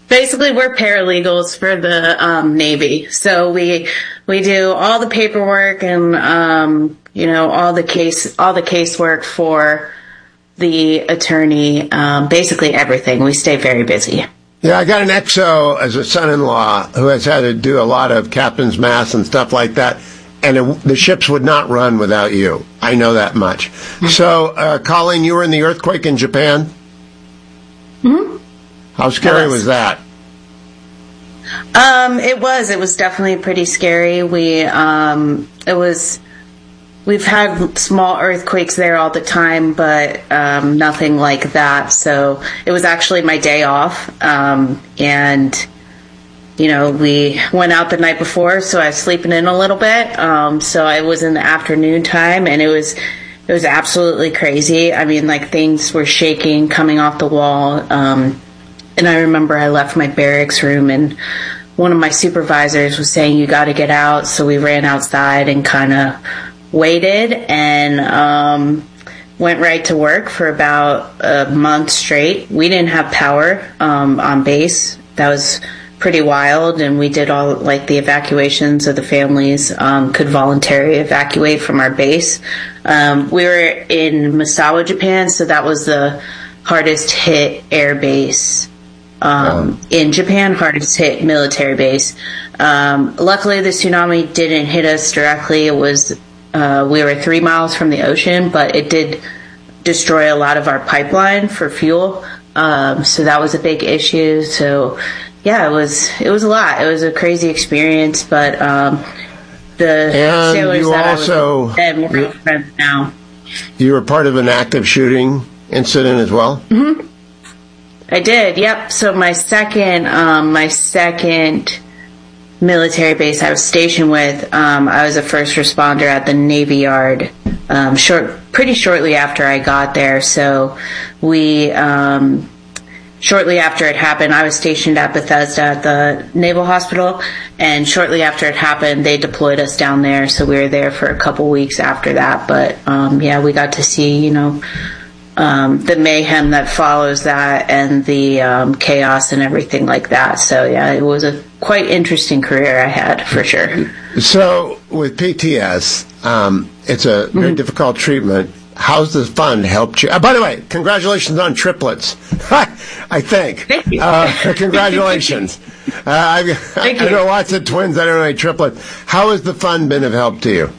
Basically, we're paralegals for the Navy, so we do all the paperwork and all the casework for the attorney. Basically, everything. We stay very busy. Yeah, I got an XO as a son-in-law who has had to do a lot of captain's mass and stuff like that, and the ships would not run without you. I know that much. So, Colleen, you were in the earthquake in Japan? Mm-hmm. How scary was that? It was definitely pretty scary. We've had small earthquakes there all the time, but nothing like that. So it was actually my day off. And we went out the night before, so I was sleeping in a little bit. So I was in the afternoon time, and it was absolutely crazy. I mean, like, things were shaking, coming off the wall. And I remember I left my barracks room, and one of my supervisors was saying, "You got to get out." So we ran outside and kind of waited and went right to work for about a month straight. We didn't have power on base. That was pretty wild, and we did all the evacuations of the families could voluntarily evacuate from our base. We were in Misawa, Japan, so that was the hardest hit air base in Japan, hardest hit military base. Luckily, the tsunami didn't hit us directly. It was we were 3 miles from the ocean, but it did destroy a lot of our pipeline for fuel. So that was a big issue. So yeah, it was a lot. It was a crazy experience, but the sailors that I was dead, we're friends now. You were part of an active shooting incident as well? Mm-hmm. I did, yep. So my second military base I was stationed with, I was a first responder at the Navy Yard pretty shortly after I got there. So we, shortly after it happened, I was stationed at Bethesda at the Naval Hospital, and shortly after it happened, they deployed us down there. So we were there for a couple weeks after that. But yeah, we got to see, the mayhem that follows that and the chaos and everything like that. So yeah, it was a quite interesting career I had, for sure. So with PTS, it's a very difficult treatment. How's the fund helped you? By the way, congratulations on triplets. I think. Thank you. Congratulations. Thank you. I know lots of twins. I don't know any triplets. How has the fund been of help to you?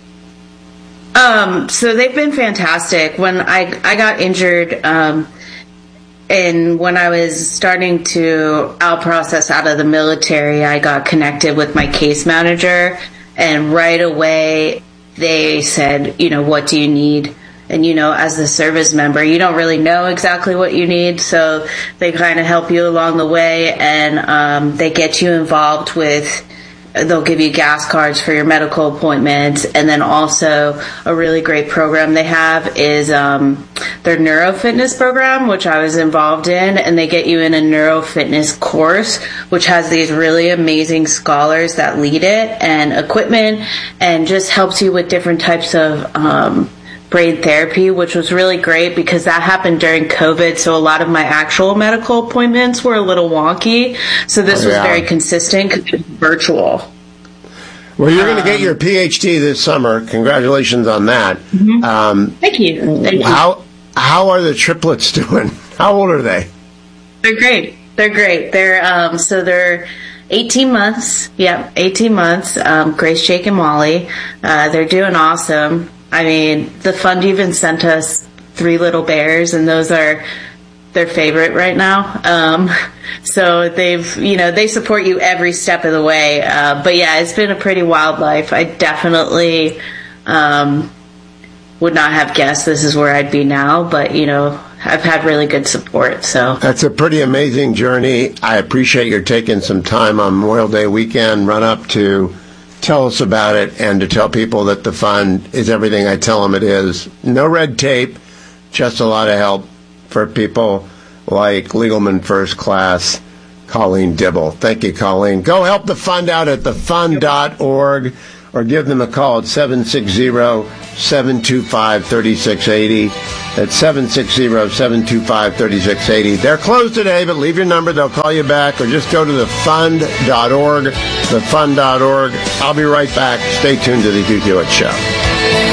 So they've been fantastic. When I got injured, and when I was starting to process out of the military, I got connected with my case manager, and right away they said, what do you need? And, as a service member, you don't really know exactly what you need, so they kind of help you along the way, and they get you involved with, they'll give you gas cards for your medical appointments, and then also a really great program they have is their neurofitness program, which I was involved in, and they get you in a neurofitness course, which has these really amazing scholars that lead it, and equipment, and just helps you with different types of brain therapy, which was really great because that happened during COVID, so a lot of my actual medical appointments were a little wonky, so this was very consistent because it was virtual. Well, you're going to get your PhD this summer. Congratulations on that. Mm-hmm. Thank you. How are the triplets doing? How old are they? They're great. They're 18 months. Yep, 18 months. Grace, Jake, and Molly. They're doing awesome. I mean, the fund even sent us 3 little bears, and those are their favorite right now. So they support you every step of the way. But yeah, it's been a pretty wild life. I definitely would not have guessed this is where I'd be now, but I've had really good support. So that's a pretty amazing journey. I appreciate your taking some time on Memorial Day weekend run up to tell us about it and to tell people that the fund is everything I tell them it is. No red tape, just a lot of help for people like Legalman First Class, Colleen Dibble. Thank you, Colleen. Go help the fund out at thefund.org or give them a call at 760-725-3680. That's 760-725-3680. They're closed today, but leave your number. They'll call you back, or just go to thefund.org, thefund.org. I'll be right back. Stay tuned to the Hugh Hewitt Show.